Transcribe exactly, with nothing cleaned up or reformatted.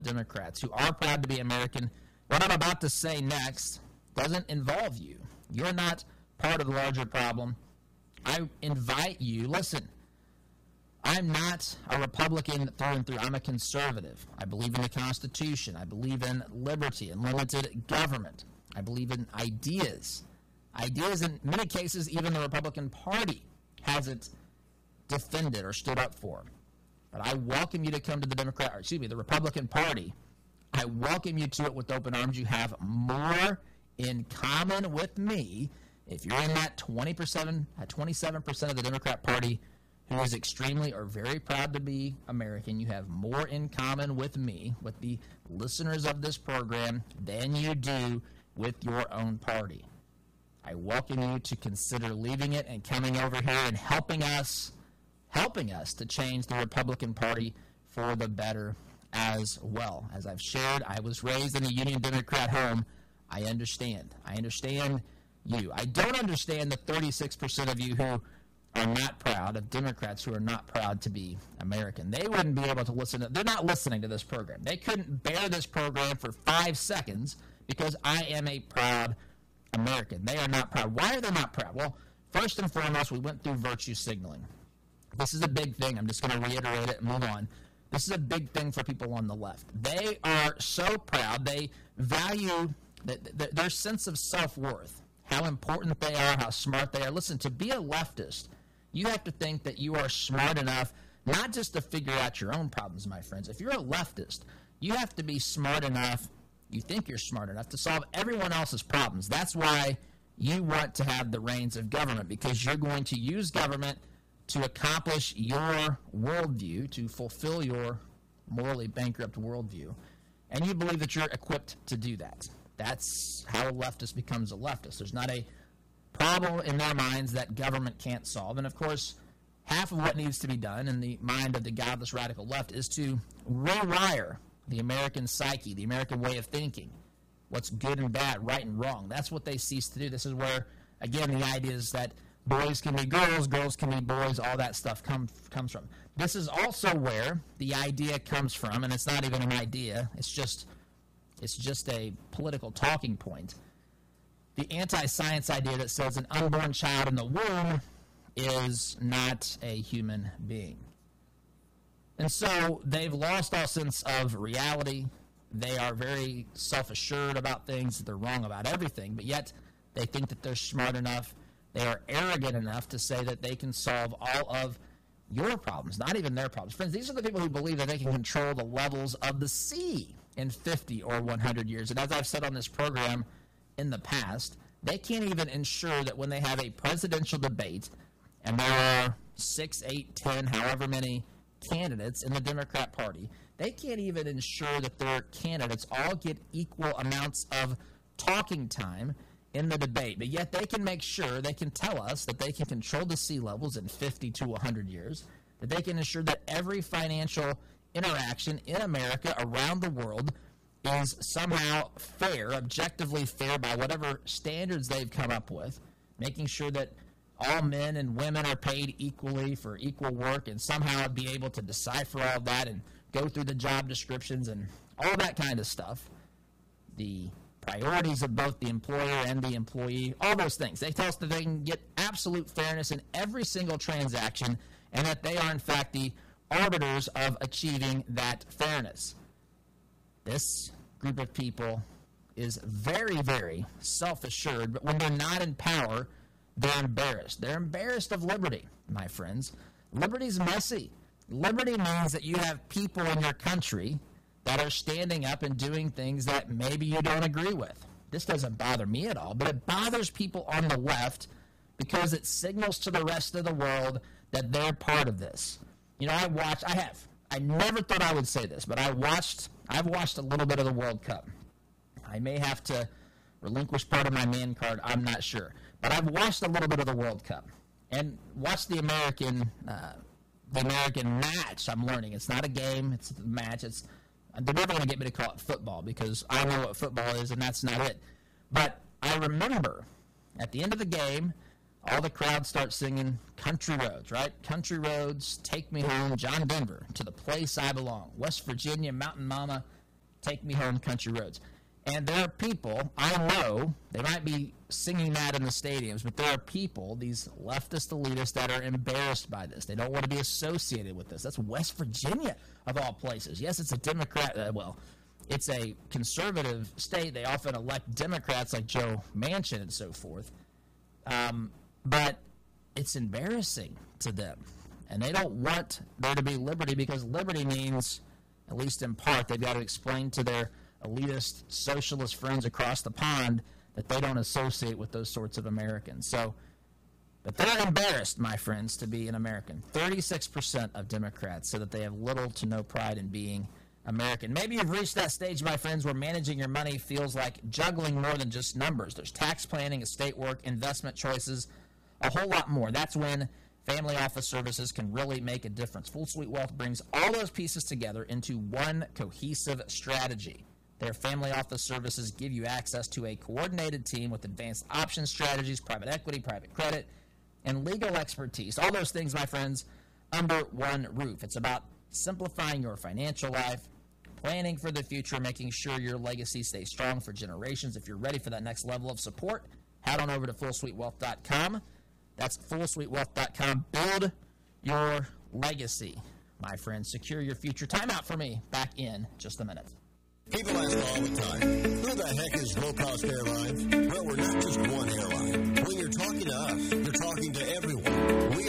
Democrats who are proud to be American. What I'm about to say next doesn't involve you. You're not part of the larger problem. I invite you, listen, I'm not a Republican through and through. I'm a conservative. I believe in the Constitution. I believe in liberty and limited government. I believe in ideas. Ideas, in many cases, even the Republican Party hasn't defended or stood up for. But I welcome you to come to the Democrat, or excuse me, the Republican Party. I welcome you to it with open arms. You have more in common with me if you're in that twenty percent, twenty-seven percent of the Democrat Party who is extremely or very proud to be American. You have more in common with me, with the listeners of this program, than you do with your own party. I welcome you to consider leaving it and coming over here and helping us, helping us to change the Republican Party for the better as well. As I've shared, I was raised in a Union Democrat home. I understand. I understand you. I don't understand the thirty-six percent of you who are not proud, of Democrats who are not proud to be American. They wouldn't be able to listen to, they're not listening to this program. They couldn't bear this program for five seconds because I am a proud American. They are not proud. Why are they not proud? Well, first and foremost, we went through virtue signaling. This is a big thing. I'm just going to reiterate it and move on. This is a big thing for people on the left. They are so proud. They value the, the, their sense of self-worth, how important they are, how smart they are. Listen, to be a leftist, you have to think that you are smart enough not just to figure out your own problems, my friends. If you're a leftist, you have to be smart enough, you think you're smart enough, to solve everyone else's problems. That's why you want to have the reins of government, because you're going to use government to accomplish your worldview, to fulfill your morally bankrupt worldview. And you believe that you're equipped to do that. That's how a leftist becomes a leftist. There's not a problem in their minds that government can't solve. And, of course, half of what needs to be done in the mind of the godless radical left is to rewire the American psyche, the American way of thinking, what's good and bad, right and wrong. That's what they cease to do. This is where, again, the idea is that boys can be girls, girls can be boys, all that stuff come, comes from. This is also where the idea comes from, and it's not even an idea. It's just, it's just a political talking point. The anti-science idea that says an unborn child in the womb is not a human being. And so they've lost all sense of reality. They are very self-assured about things. They're wrong about everything, but yet they think that they're smart enough. They are arrogant enough to say that they can solve all of your problems, not even their problems. Friends, these are the people who believe that they can control the levels of the sea in fifty or one hundred years. And as I've said on this program in the past, they can't even ensure that when they have a presidential debate, and there are six, eight, ten, however many candidates in the Democrat Party, they can't even ensure that their candidates all get equal amounts of talking time in the debate. But yet they can make sure, they can tell us that they can control the sea levels in fifty to one hundred years, that they can ensure that every financial interaction in America around the world is somehow fair, objectively fair by whatever standards they've come up with, making sure that all men and women are paid equally for equal work, and somehow be able to decipher all that and go through the job descriptions and all that kind of stuff. The priorities of both the employer and the employee, all those things. They tell us that they can get absolute fairness in every single transaction, and that they are, in fact, the arbiters of achieving that fairness. This group of people is very, very self-assured, but when they're not in power, they're embarrassed. They're embarrassed of liberty, my friends. Liberty's messy. Liberty means that you have people in your country that are standing up and doing things that maybe you don't agree with. This doesn't bother me at all, but it bothers people on the left because it signals to the rest of the world that they're part of this. You know, I watched, I have, I never thought I would say this, but I watched, I've watched a little bit of the World Cup. I may have to relinquish part of my man card, I'm not sure. But I've watched a little bit of the World Cup and watched the American, uh, the American match. I'm learning it's not a game, it's a match. It's they're never going to get me to call it football because I know what football is, and that's not it. But I remember at the end of the game, all the crowd starts singing Country Roads, right? Country Roads, take me home, John Denver, to the place I belong. West Virginia, Mountain Mama, Take me home, country roads. And there are people, I know, they might be singing that in the stadiums, but there are people, these leftist elitists, that are embarrassed by this. They don't want to be associated with this. That's West Virginia, of all places. Yes, it's a Democrat, uh, well, it's a conservative state. They often elect Democrats like Joe Manchin and so forth. Um, but it's embarrassing to them. And they don't want there to be liberty, because liberty means, at least in part, they've got to explain to their elitist socialist friends across the pond that they don't associate with those sorts of Americans. So, but they're embarrassed, my friends, to be an American. thirty-six percent of Democrats say that they have little to no pride in being American. Maybe you've reached that stage, my friends, where managing your money feels like juggling more than just numbers. There's tax planning, estate work, investment choices, a whole lot more. That's when Family Office Services can really make a difference. Full Suite Wealth brings all those pieces together into one cohesive strategy. Their Family Office Services give you access to a coordinated team with advanced option strategies, private equity, private credit, and legal expertise. All those things, my friends, under one roof. It's about simplifying your financial life, planning for the future, making sure your legacy stays strong for generations. If you're ready for that next level of support, head on over to full suite wealth dot com. That's full suite wealth dot com. Build your legacy, my friends. Secure your future. Time out for me. Back in just a minute. People ask all the time, who the heck is Low Cost Airlines? Well, we're not just one airline. When you're talking to us, you're talking to everyone. We